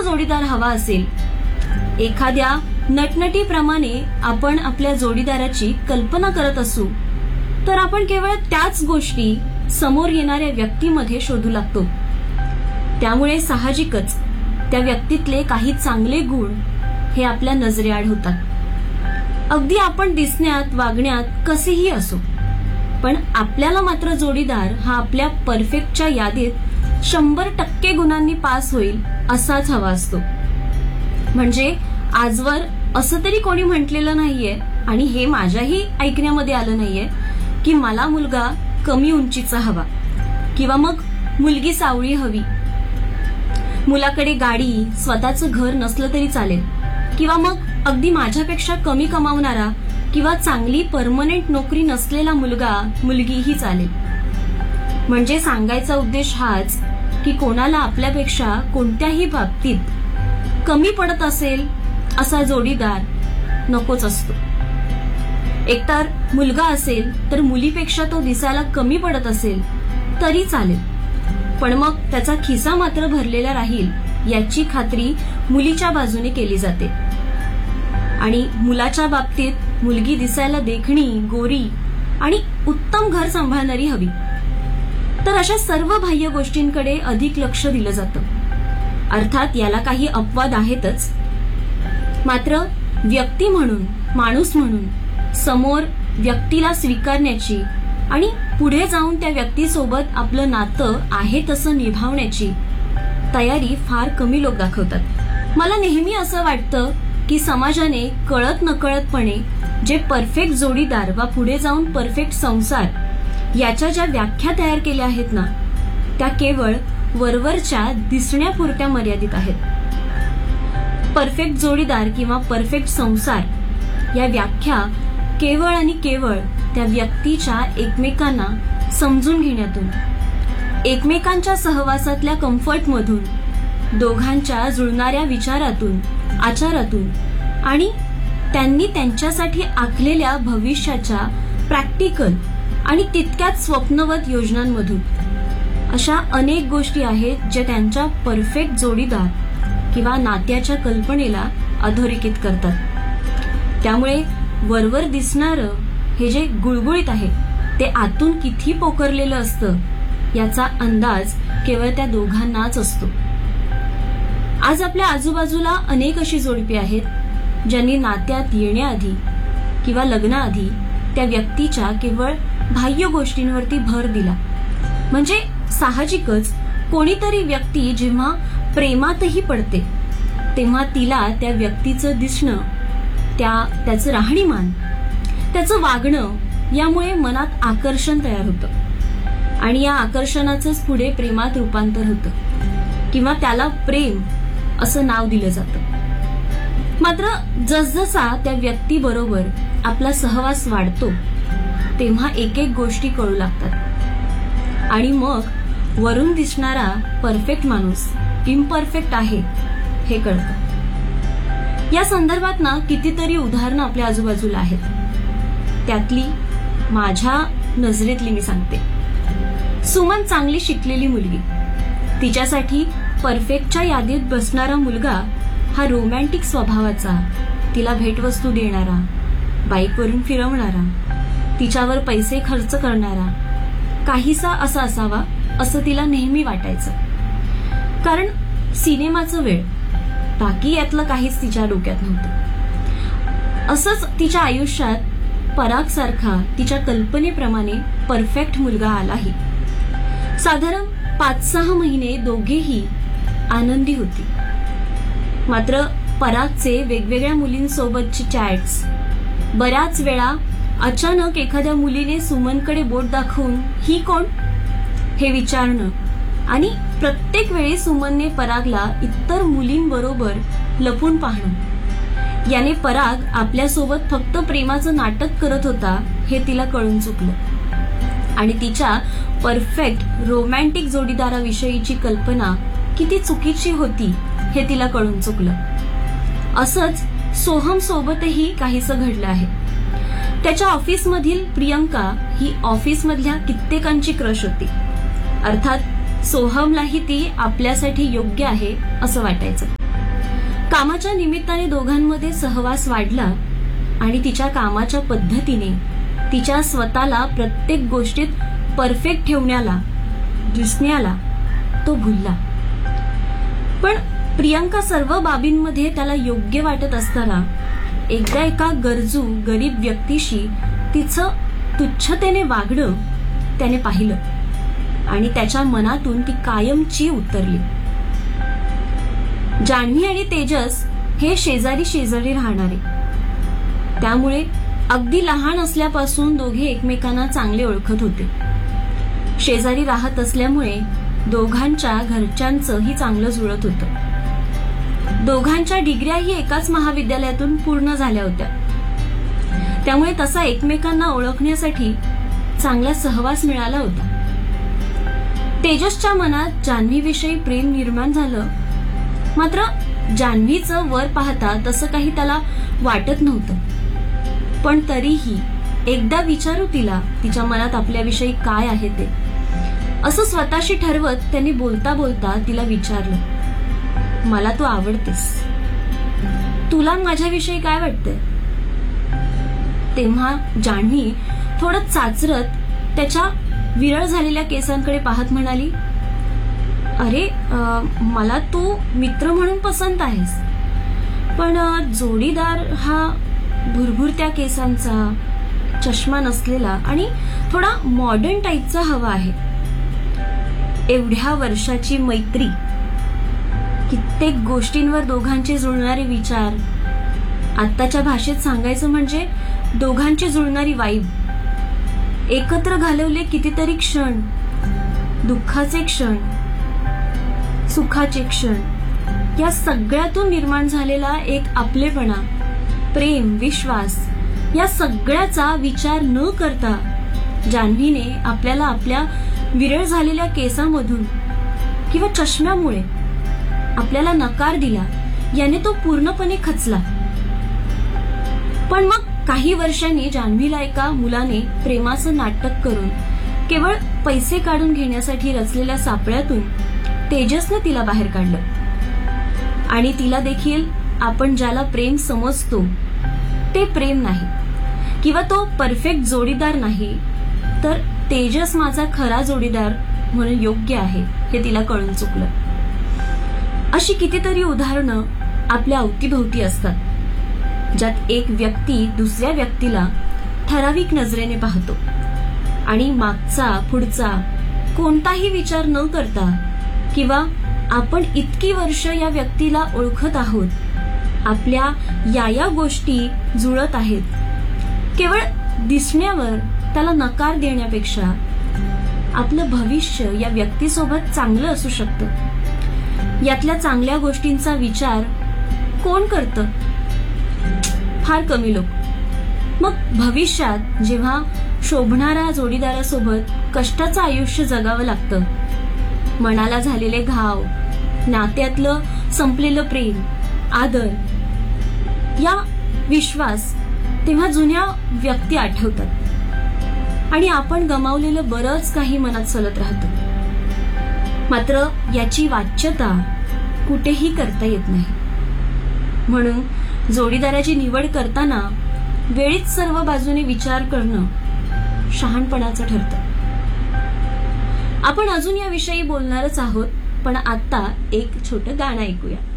जोडीदार हवा असेल, एखाद्या नटनटीप्रमाणे आपण आपल्या जोडीदाराची कल्पना करत असू, तर आपण केवळ त्याच गोष्टी समोर येणाऱ्या व्यक्तीमध्ये शोधू लागतो. त्यामुळे साहजिकच त्या व्यक्तीतले काही चांगले गुण हे आपल्या नजरेआड होतात. अगदी आपण दिसण्यात वागण्यात कसेही असो, पण आपल्याला मात्र जोडीदार हा आपल्या परफेक्टच्या यादीत 100% गुणांनी पास होईल असाच हवा असतो. म्हणजे आजवर असं तरी कोणी म्हटलेलं नाहीये आणि हे माझ्याही ऐकण्यामध्ये आलं नाहीये की मला मुलगा कमी उंचीचा हवा किंवा मग मुलगी सावळी हवी. मुलाकडे गाडी, स्वतःचं घर नसलं तरी चालेल किंवा मग अगदी माझ्यापेक्षा कमी कमावणारा किंवा चांगली परमनंट नोकरी नसलेला मुलगा मुलगीही चालेल. म्हणजे सांगायचा उद्देश हाच की कोणाला आपल्यापेक्षा कोणत्याही बाबतीत कमी पडत असेल असा जोडीदार नकोच असतो. एकतर मुलगा असेल तर मुलीपेक्षा तो दिसायला कमी पडत असेल तरी चालेल, पण मग त्याचा खिसा मात्र भरलेला राहील याची खात्री मुलीच्या बाजूने केली जाते. आणि मुलाच्या बाबतीत मुलगी दिसायला देखणी, गोरी आणि उत्तम घर सांभाळणारी हवी. तर अशा सर्व बाह्य गोष्टींकडे अधिक लक्ष दिलं जातं. अर्थात याला काही अपवाद आहेतच, मात्र व्यक्ती म्हणून, माणूस म्हणून समोर व्यक्तीला स्वीकारण्याची आणि पुढे जाऊन त्या व्यक्तीसोबत आपलं नातं आहे तसं निभावण्याची तयारी फार कमी लोक दाखवतात. मला नेहमी असं वाटतं की समाजाने कळत नकळतपणे जे परफेक्ट जोडीदार वा पुढे जाऊन परफेक्ट संसार याच्या ज्या व्याख्या तयार केल्या आहेत ना, त्या केवळ वरवरच्या दिसण्यापुरत्या मर्यादित आहेत. परफेक्ट जोडीदार किंवा परफेक्ट संसार या व्याख्या केवळ आणि केवळ त्या व्यक्तीच्या एकमेकांना समजून घेण्यातून, एकमेकांच्या सहवासातल्या कम्फर्टमधून, दोघांच्या जुळणाऱ्या विचारातून, आचारातून आणि त्यांनी त्यांच्यासाठी आखलेल्या भविष्याच्या प्रॅक्टिकल आणि तितक्याच स्वप्नवत योजनांमधून अशा अनेक गोष्टी आहेत ज्या त्यांच्या परफेक्ट जोडीदार किंवा नात्याच्या कल्पनेला अधोरेखित करतात. त्यामुळे वरवर दिसणारं हे जे गुळगुळीत आहे ते आतून किती पोखरलेलं असतं याचा अंदाज केवळ त्या दोघांनाच असतो. आज आपल्या आजूबाजूला अनेक अशी जोडपी आहेत ज्यांनी नात्यात येण्याआधी किंवा लग्नाआधी त्या व्यक्तीच्या केवळ बाह्य गोष्टींवरती भर दिला. म्हणजे साहजिकच कोणीतरी व्यक्ती जेव्हा प्रेमातही पडते तेव्हा तिला त्या व्यक्तीचं दिसणं, त्याचं राहणीमान, त्याचं वागणं यामुळे मनात आकर्षण तयार होतं आणि या आकर्षणाचंच पुढे प्रेमात रूपांतर होतं किंवा त्याला प्रेम असं नाव दिलं जातं. मात्र जसजसा त्या व्यक्तीबरोबर आपला सहवास वाढतो तेव्हा एक एक गोष्टी कळू लागतात आणि मग वरून दिसणारा परफेक्ट माणूस इम्परफेक्ट आहे हे कळतं. या संदर्भात ना कितीतरी उदाहरणं आपल्या आजूबाजूला आहेत. त्यातली माझ्या नजरेतली मी सांगते. सुमन चांगली शिकलेली मुलगी, तिच्यासाठी परफेक्टच्या यादीत बसणारा मुलगा हा रोमॅन्टिक स्वभावाचा, तिला भेटवस्तू देणारा, बाईकवरून फिरवणारा, तिच्यावर पैसे खर्च करणारा, काहीसा असा असावा असं तिला नेहमी वाटायचं. कारण सिनेमाचं वेळ, बाकी यातलं काहीच तिच्या डोक्यात नव्हतं. असंच तिच्या आयुष्यात पराग सारखा तिच्या कल्पनेप्रमाणे परफेक्ट मुलगा आलाही. साधारण 5-6 महिने दोघेही आनंदी होती. मात्र परागचे वेगवेगळ्या मुलींसोबतचे चॅट्स, बऱ्याच वेळा अचानक एखाद्या मुलीने सुमनकडे बोट दाखवून ही कोण हे विचारणं आणि प्रत्येक वेळी सुमनने परागला इतर मुलींबरोबर लपून पाहणं, याने पराग आपल्यासोबत फक्त प्रेमाचं नाटक करत होता हे तिला कळून चुकलं आणि तिच्या परफेक्ट रोमॅन्टिक जोडीदाराविषयीची कल्पना किती चुकीची होती हे तिला कळून चुकलं. असंच सोहम सोबतही काहीसं घडलं आहे. त्याच्या ऑफिसमधील प्रियंका ही ऑफिसमधल्या कित्येकांची क्रश होती. अर्थात सोहमलाही ती आपल्यासाठी योग्य आहे असं वाटायचं. कामाच्या निमित्ताने दोघांमध्ये सहवास वाढला आणि तिच्या कामाच्या पद्धतीने तिच्या स्वतःला प्रत्येक गोष्टीत परफेक्ट ठेवण्याला, दिसण्याला तो भुलला. पण प्रियंका सर्व बाबींमध्ये त्याला योग्य वाटत असताना एकदा एका गरजू गरीब व्यक्तीशी तिचं तुच्छतेने वागणं त्याने पाहिलं आणि त्याच्या मनातून ती कायमची उतरली. जान्हवी आणि तेजस हे शेजारी शेजारी राहणारे, त्यामुळे अगदी लहान असल्यापासून दोघे एकमेकांना चांगले ओळखत होते. शेजारी राहत असल्यामुळे दोघांच्या घरच्यांचंही चांगलं जुळत होतं. दोघांच्या डिग्र्याही एकाच महाविद्यालयातून पूर्ण झाल्या होत्या, त्यामुळे तसा एकमेकांना ओळखण्यासाठी चांगला सहवास मिळाला होता. तेजसच्या मनात जान्हवीविषयी प्रेम निर्माण झालं, मात्र जान्हवीचं वर पाहता तसं काही त्याला वाटत नव्हतं. पण तरीही एकदा विचारू तिला तिच्या मनात आपल्याविषयी काय आहे ते, असं स्वतःशी ठरवत त्याने बोलता बोलता तिला विचारलं, मला तू आवडतेस, तुला माझ्याविषयी काय वाटतंय? तेव्हा जान्हवी थोडं चाचरत त्याच्या विरळ झालेल्या केसांकडे पाहत म्हणाली, अरे मला तू मित्र म्हणून पसंत आहेस, पण जोडीदार हा भुरभुरत्या केसांचा, चष्मा नसलेला आणि थोडा मॉडर्न टाईपचा हवा आहे. एवढ्या वर्षाची मैत्री, कित्येक गोष्टींवर दोघांचे जुळणारे विचार, आत्ताच्या भाषेत सांगायचं म्हणजे दोघांची जुळणारी वाईब, एकत्र घालवले कितीतरी क्षण, दुःखाचे क्षण, सुखाचे क्षण, या सगळ्यातून निर्माण झालेला एक आपलेपणा, प्रेम, विश्वास, या सगळ्याचा विचार न करता जान्हवीने आपल्याला आपल्या विरळ झालेल्या केसांमधून किंवा चष्म्यामुळे आपल्याला नकार दिला, याने तो पूर्णपणे खचला. पण मग काही वर्षांनी जान्हवीला एका मुलाने प्रेमाचं नाटक करून केवळ पैसे काढून घेण्यासाठी रचलेल्या सापळ्यातून तेजसने तिला बाहेर काढलं आणि तिला देखील आपण ज्याला प्रेम समजतो ते प्रेम नाही किंवा तो परफेक्ट जोडीदार नाही, तर तेजस माझा खरा जोडीदार म्हणून योग्य आहे हे तिला कळून चुकलं. अशी कितीतरी उदाहरणं आपल्या अवतीभोवती असतात, ज्यात एक व्यक्ती दुसऱ्या व्यक्तीला ठराविक नजरेने पाहतो आणि मागचा पुढचा कोणताही विचार न करता किंवा आपण इतकी वर्ष या व्यक्तीला ओळखत आहोत, आपल्या या गोष्टी जुळत आहेत, केवळ दिसण्यावर त्याला नकार देण्यापेक्षा आपलं भविष्य या व्यक्तीसोबत चांगलं असू शकतं, यातल्या चांगल्या गोष्टींचा विचार कोण करतं? फार कमी लोक. मग भविष्यात जेव्हा शोभणाऱ्या जोडीदारासोबत कष्टाचं आयुष्य जगावं लागतं, मनाला झालेले घाव, नात्यातलं संपलेलं प्रेम, आदर, या विश्वास, तेव्हा जुन्या व्यक्ती आठवतात आणि आपण गमावलेलं बरंच काही मनात चलत राहतं. मात्र याची वाच्यता कुठेही करता येत नाही. म्हणून जोडीदाराची निवड करताना वेळीच सर्व बाजूने विचार करणं शहाणपणाचं ठरतं. आपण अजून याविषयी बोलणारच आहोत, पण आता एक छोटं गाणं ऐकूया.